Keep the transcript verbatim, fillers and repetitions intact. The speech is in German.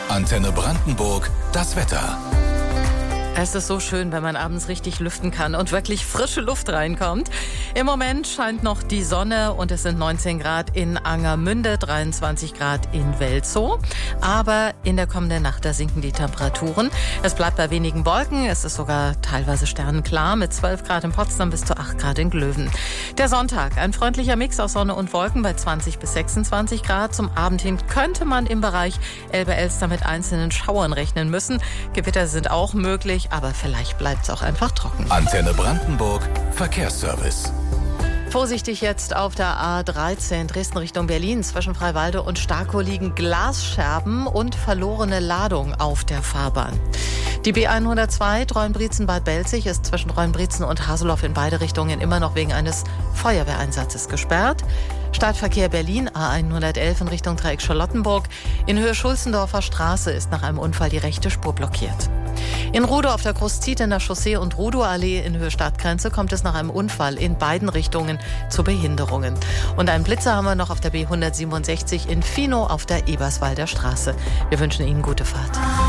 Antenne Brandenburg, das Wetter. Es ist so schön, wenn man abends richtig lüften kann und wirklich frische Luft reinkommt. Im Moment scheint noch die Sonne und es sind neunzehn Grad in Angermünde, dreiundzwanzig Grad in Welzow. Aber in der kommenden Nacht, da sinken die Temperaturen. Es bleibt bei wenigen Wolken. Es ist sogar teilweise sternenklar mit zwölf Grad in Potsdam bis zu acht Grad in Glöwen. Der Sonntag, ein freundlicher Mix aus Sonne und Wolken bei zwanzig bis sechsundzwanzig Grad. Zum Abend hin könnte man im Bereich Elbe-Elster mit einzelnen Schauern rechnen müssen. Gewitter sind auch möglich, aber vielleicht bleibt es auch einfach trocken. Antenne Brandenburg, Verkehrsservice. Vorsichtig jetzt auf der A dreizehn Dresden Richtung Berlin. Zwischen Freiwalde und Starkow liegen Glasscherben und verlorene Ladung auf der Fahrbahn. Die B hundertzwei Treuenbrietzen-Bad Belzig ist zwischen Treuenbrietzen und Haseloff in beide Richtungen immer noch wegen eines Feuerwehreinsatzes gesperrt. Stadtverkehr Berlin A hundertelf in Richtung Dreieck Charlottenburg. In Höhe Schulzendorfer Straße ist nach einem Unfall die rechte Spur blockiert. In Rudow auf der Großzietener Chaussee und Rudow-Allee in Höhe Stadtgrenze kommt es nach einem Unfall in beiden Richtungen zu Behinderungen. Und einen Blitzer haben wir noch auf der B hundertsiebenundsechzig in Finow auf der Eberswalder Straße. Wir wünschen Ihnen gute Fahrt.